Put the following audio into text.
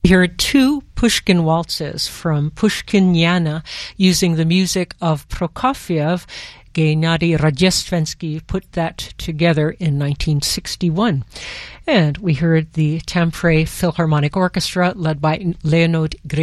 We heard two Pushkin waltzes from Pushkiniana using the music of Prokofiev. Gennady Rojestvenskiy put that together in 1961. And we heard the Tampere Philharmonic Orchestra led by Leonid